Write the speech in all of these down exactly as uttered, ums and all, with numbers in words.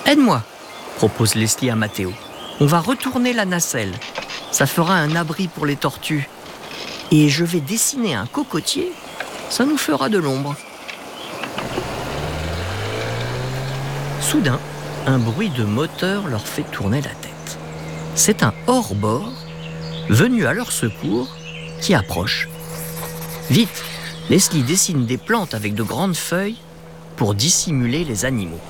Aide-moi, propose Leslie à Mathéo. On va retourner la nacelle. Ça fera un abri pour les tortues. Et je vais dessiner un cocotier. Ça nous fera de l'ombre. Soudain, un bruit de moteur leur fait tourner la tête. C'est un hors-bord venu à leur secours qui approche. Vite, Leslie dessine des plantes avec de grandes feuilles pour dissimuler les animaux.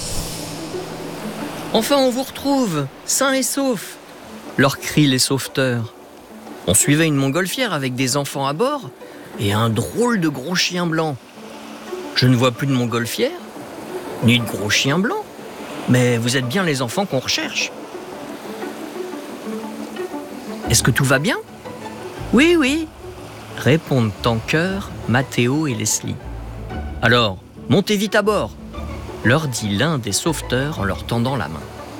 Enfin, on vous retrouve, sains et saufs, leur crient les sauveteurs. On suivait une montgolfière avec des enfants à bord et un drôle de gros chien blanc. Je ne vois plus de montgolfière, ni de gros chien blanc, mais vous êtes bien les enfants qu'on recherche. Est-ce que tout va bien ? Oui, oui, répondent en chœur Mathéo et Leslie. Alors, montez vite à bord, leur dit l'un des sauveteurs en leur tendant la main.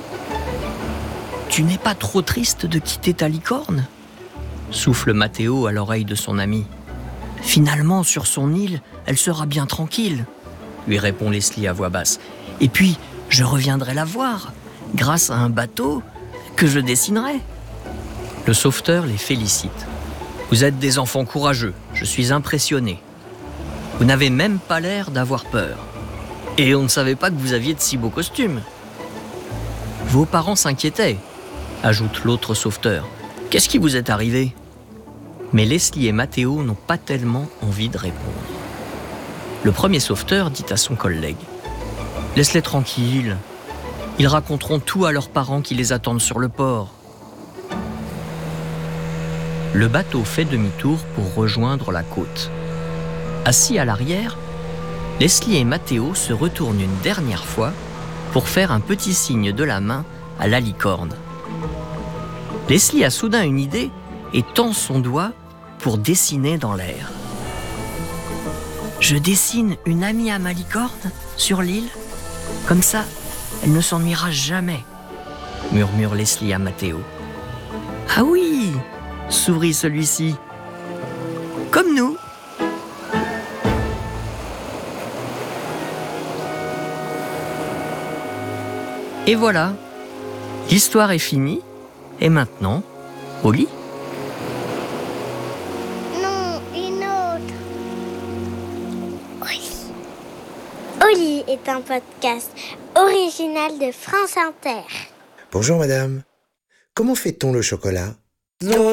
Tu n'es pas trop triste de quitter ta licorne ? Souffle Mathéo à l'oreille de son ami. Finalement, sur son île, elle sera bien tranquille, lui répond Leslie à voix basse. Et puis, je reviendrai la voir, grâce à un bateau que je dessinerai. Le sauveteur les félicite. Vous êtes des enfants courageux, je suis impressionné. Vous n'avez même pas l'air d'avoir peur. Et on ne savait pas que vous aviez de si beaux costumes. Vos parents s'inquiétaient, ajoute l'autre sauveteur. Qu'est-ce qui vous est arrivé ? Mais Leslie et Mathéo n'ont pas tellement envie de répondre. Le premier sauveteur dit à son collègue. Laisse-les tranquilles. Ils raconteront tout à leurs parents qui les attendent sur le port. Le bateau fait demi-tour pour rejoindre la côte. Assis à l'arrière, Leslie et Mathéo se retournent une dernière fois pour faire un petit signe de la main à la licorne. Leslie a soudain une idée et tend son doigt pour dessiner dans l'air. Je dessine une amie à ma licorne sur l'île. Comme ça, elle ne s'ennuiera jamais, murmure Leslie à Mathéo. Ah oui, sourit celui-ci. Comme nous. Et voilà, l'histoire est finie. Et maintenant, au lit ? Non, une autre. Au lit. Au lit est un podcast original de France Inter. Bonjour madame. Comment fait-on le chocolat ? Non,